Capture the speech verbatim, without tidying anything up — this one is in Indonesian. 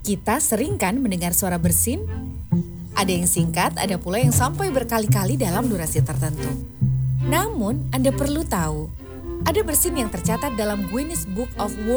Kita sering kan mendengar suara bersin? Ada yang singkat, ada pula yang sampai berkali-kali dalam durasi tertentu. Namun, Anda perlu tahu, ada bersin yang tercatat dalam Guinness Book of World